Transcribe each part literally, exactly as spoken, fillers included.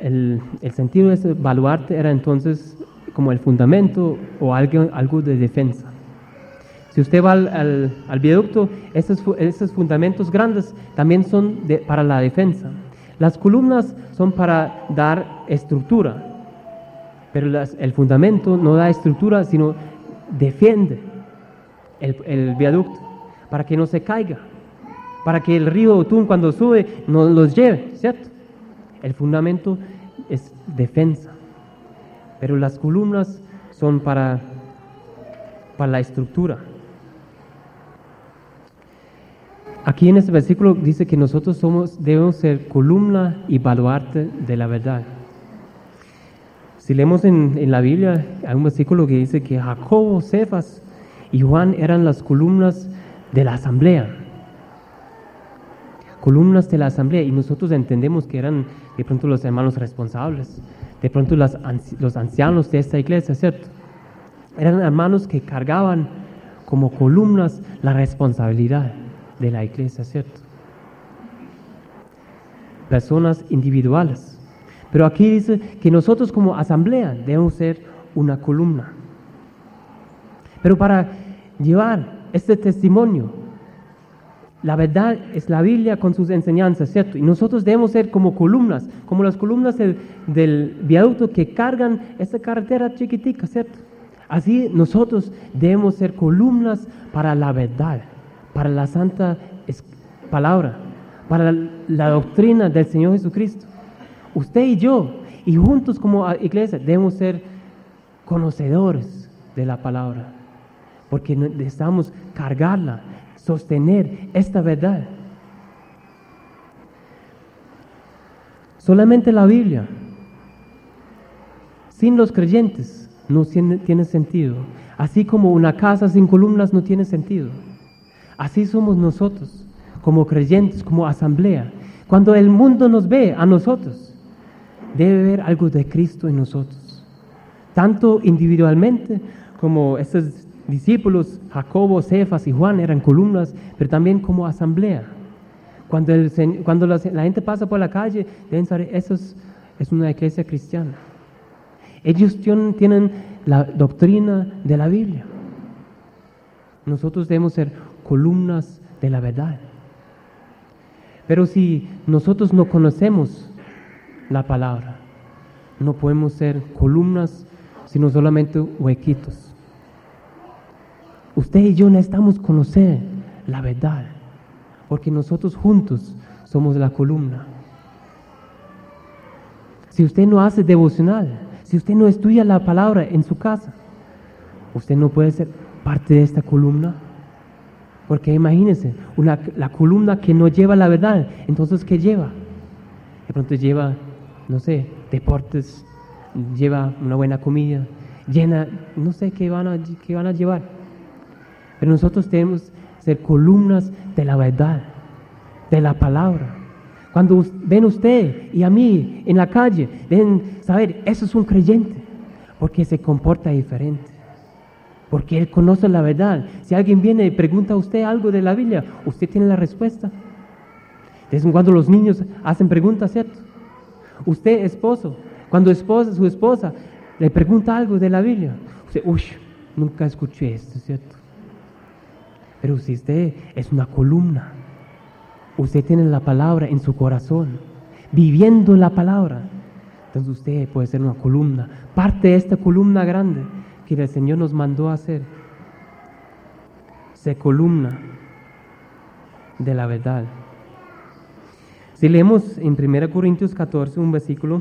el, el sentido de ese baluarte era entonces como el fundamento o algo, algo de defensa. Si usted va al, al, al viaducto, esos, esos fundamentos grandes también son de, para la defensa. Las columnas son para dar estructura, pero las, el fundamento no da estructura, sino defiende el, el viaducto para que no se caiga, para que el río Otún cuando sube no los lleve, ¿cierto? El fundamento es defensa, pero las columnas son para, para la estructura. Aquí en este versículo dice que nosotros somos, debemos ser columna y baluarte de la verdad. Si leemos en, en la Biblia, hay un versículo que dice que Jacobo, Cefas y Juan eran las columnas de la asamblea. Columnas de la asamblea, y nosotros entendemos que eran de pronto los hermanos responsables, de pronto las, los ancianos de esta iglesia, ¿cierto? Eran hermanos que cargaban como columnas la responsabilidad de la iglesia, ¿cierto? Personas individuales. Pero aquí dice que nosotros como asamblea debemos ser una columna. Pero para llevar este testimonio, la verdad es la Biblia con sus enseñanzas, ¿cierto? Y nosotros debemos ser como columnas, como las columnas del, del viaducto que cargan esta carretera chiquitica, ¿cierto? Así nosotros debemos ser columnas para la verdad, para la santa palabra, para la, la doctrina del Señor Jesucristo. Usted y yo, y juntos como iglesia, debemos ser conocedores de la palabra, porque necesitamos cargarla, sostener esta verdad. Solamente la Biblia, sin los creyentes, no tiene, tiene sentido. Así como una casa sin columnas no tiene sentido. Así somos nosotros, como creyentes, como asamblea. Cuando el mundo nos ve a nosotros, debe ver algo de Cristo en nosotros. Tanto individualmente como estos discípulos, Jacobo, Cefas y Juan eran columnas, pero también como asamblea. Cuando, el, cuando la, la gente pasa por la calle, deben saber, eso es, es una iglesia cristiana. Ellos tienen, tienen la doctrina de la Biblia. Nosotros debemos ser columnas de la verdad. Pero si nosotros no conocemos la palabra, no podemos ser columnas, sino solamente huequitos. Usted y yo necesitamos conocer la verdad, porque nosotros juntos somos la columna. Si usted no hace devocional, si usted no estudia la palabra en su casa, usted no puede ser parte de esta columna. Porque imagínense, una, la columna que no lleva la verdad, entonces ¿qué lleva? De pronto lleva, no sé, deportes, lleva una buena comida, llena, no sé qué van a, qué van a llevar. Pero nosotros debemos ser columnas de la verdad, de la palabra. Cuando ven usted y a mí en la calle, deben saber, eso es un creyente, porque se comporta diferente. Porque él conoce la verdad. Si alguien viene y pregunta a usted algo de la Biblia, usted tiene la respuesta. De vez en cuando los niños hacen preguntas, ¿cierto? Usted, esposo, cuando esposa, su esposa le pregunta algo de la Biblia, usted, uy, nunca escuché esto, ¿cierto? Pero si usted es una columna, usted tiene la palabra en su corazón, viviendo la palabra, entonces usted puede ser una columna, parte de esta columna grande que el Señor nos mandó a hacer. Ser columna de la verdad. Si leemos en primera Corintios catorce un versículo,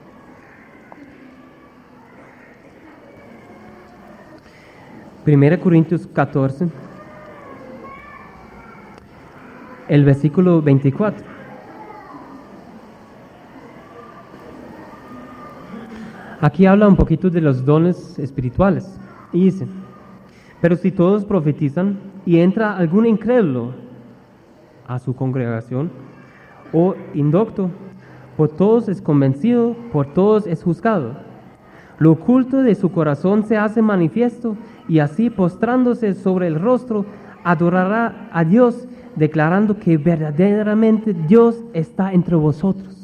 primera Corintios catorce, el versículo veinticuatro. Aquí habla un poquito de los dones espirituales y dice, pero si todos profetizan y entra algún incrédulo a su congregación o indocto, por todos es convencido, por todos es juzgado. Lo oculto de su corazón se hace manifiesto y así postrándose sobre el rostro adorará a Dios, declarando que verdaderamente Dios está entre vosotros.